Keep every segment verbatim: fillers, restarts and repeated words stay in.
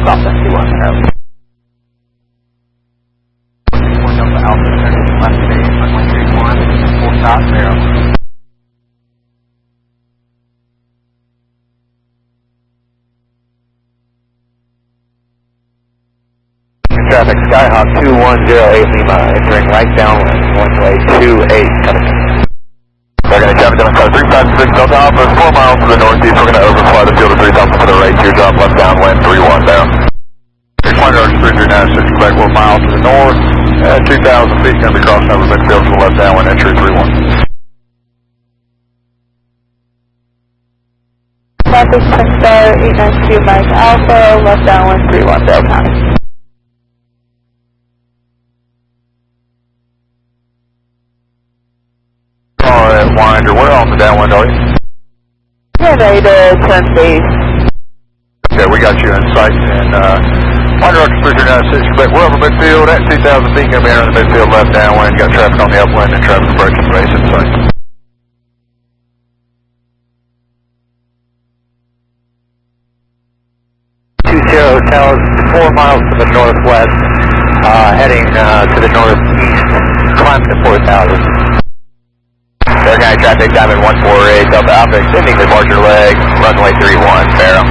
Delta two one zero. four Delta Alpha, turning left base, runway three one, full stop, zero. Traffic, Skyhawk two one zero eight Lima, entering right downwind, runway two eight, coming in. We're going to traffic down to three five six Delta Alpha, four miles to the northeast. We're going to overfly the field of three Delta to the right, teardrop left downwind, three one there. Point Arch three three nine six, Quebec, one mile to the north, at two thousand feet, going to be crossing over midfield to the left downwind, entry three one. Traffic, Twin Star eight nine two Mike Alpha, left downwind three one zero County. Alright, Winder, where on the downwind are you? Yeah, ready to turn base. Okay, we got you in sight, and uh, Winder Arch three three nine six, Quebec, we're over midfield, at two thousand feet, going to be entering the midfield left downwind, got traffic on the upwind and traffic approaching base in sight. two zero Hotels, four miles to the northwest, uh, heading uh, to the northeast, climb to four thousand. Air Guy traffic, Diamond one four eight, Delta Alpha, extending the departure leg, runway three one, Farrow.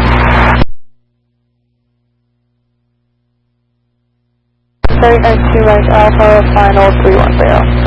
eight nine two Mike Alpha, final three one zero.